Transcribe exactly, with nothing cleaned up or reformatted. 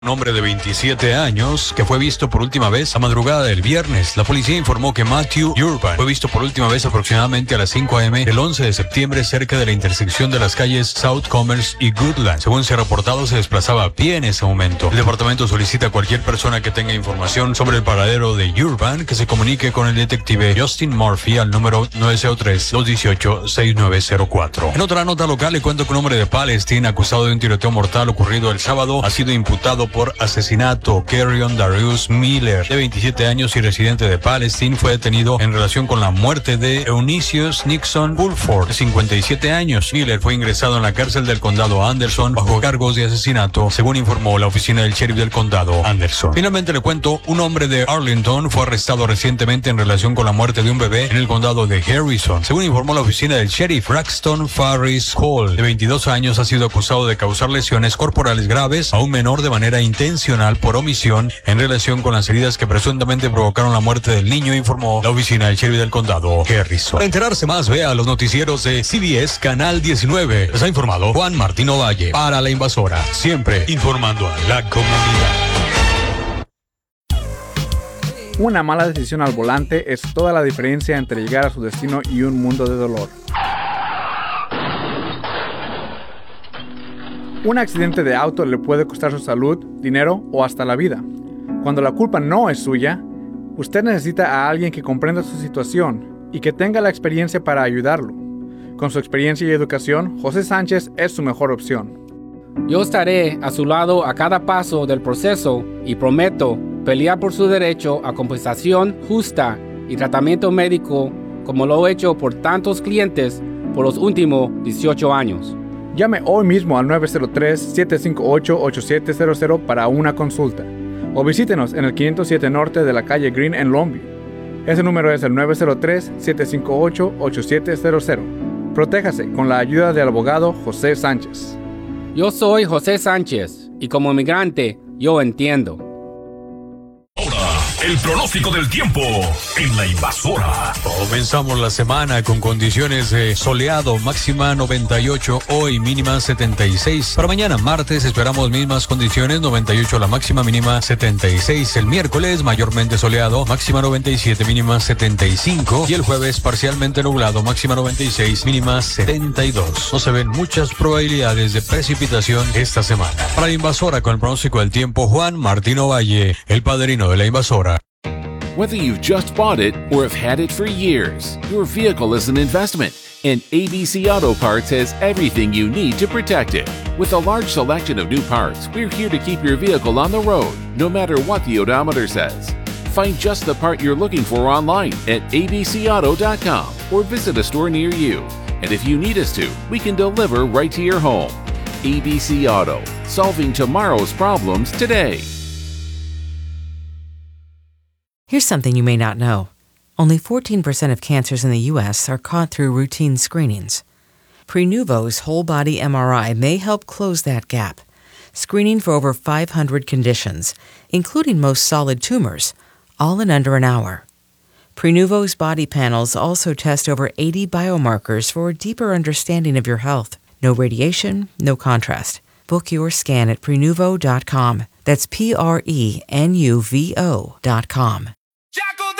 Un hombre de veintisiete años que fue visto por última vez a madrugada del viernes. La policía informó que Matthew Urban fue visto por última vez aproximadamente a las cinco a eme del once de septiembre cerca de la intersección de las calles South Commerce y Goodland. Según se ha reportado, se desplazaba a pie en ese momento. El departamento solicita a cualquier persona que tenga información sobre el paradero de Urban que se comunique con el detective Justin Murphy al número nueve cero tres, dos uno ocho, seis nueve cero cuatro. En otra nota local le cuento que un hombre de Palestine acusado de un tiroteo mortal ocurrido el sábado ha sido imputado por asesinato. Kerrion Darius Miller, de veintisiete años y residente de Palestine, fue detenido en relación con la muerte de Eunicius Nixon Pulford, de cincuenta y siete años. Miller fue ingresado en la cárcel del condado Anderson bajo cargos de asesinato, según informó la oficina del sheriff del condado Anderson. Finalmente le cuento, un hombre de Arlington fue arrestado recientemente en relación con la muerte de un bebé en el condado de Harrison. Según informó la oficina del sheriff, Braxton Farris Cole, de veintidós años, ha sido acusado de causar lesiones corporales graves a un menor de manera intencional por omisión en relación con las heridas que presuntamente provocaron la muerte del niño, informó la oficina del sheriff del condado Harrison. Para enterarse más, vea los noticieros de C B S Canal diecinueve. Les ha informado Juan Martín Ovalle para La Invasora, siempre informando a la comunidad. Una mala decisión al volante es toda la diferencia entre llegar a su destino y un mundo de dolor. Un accidente de auto le puede costar su salud, dinero o hasta la vida. Cuando la culpa no es suya, usted necesita a alguien que comprenda su situación y que tenga la experiencia para ayudarlo. Con su experiencia y educación, José Sánchez es su mejor opción. Yo estaré a su lado a cada paso del proceso y prometo pelear por su derecho a compensación justa y tratamiento médico como lo he hecho por tantos clientes por los últimos dieciocho años. Llame hoy mismo al nueve cero tres, siete cinco ocho, ocho siete cero cero para una consulta o visítenos en el quinientos siete Norte de la calle Green en Longview. Ese número es el nueve cero tres, siete cinco ocho, ocho siete cero cero. Protéjase con la ayuda del abogado José Sánchez. Yo soy José Sánchez y como inmigrante yo entiendo. El pronóstico del tiempo en La Invasora. Comenzamos la semana con condiciones de soleado, máxima noventa y ocho, hoy mínima setenta y seis. Para mañana martes esperamos mismas condiciones, noventa y ocho la máxima, mínima setenta y seis. El miércoles mayormente soleado, máxima noventa y siete, mínima setenta y cinco. Y el jueves parcialmente nublado, máxima noventa y seis, mínima setenta y dos. No se ven muchas probabilidades de precipitación esta semana. Para La Invasora con el pronóstico del tiempo, Juan Martín Ovalle, el padrino de La Invasora. Whether you've just bought it or have had it for years, your vehicle is an investment, and A B C Auto Parts has everything you need to protect it. With a large selection of new parts, we're here to keep your vehicle on the road, no matter what the odometer says. Find just the part you're looking for online at a b c auto dot com or visit a store near you. And if you need us to, we can deliver right to your home. A B C Auto, solving tomorrow's problems today. Here's something you may not know. Only fourteen percent of cancers in the U S are caught through routine screenings. Prenuvo's whole-body M R I may help close that gap, screening for over five hundred conditions, including most solid tumors, all in under an hour. Prenuvo's body panels also test over eighty biomarkers for a deeper understanding of your health. No radiation, no contrast. Book your scan at prenuvo dot com. That's P R E N U V O dot com. Jack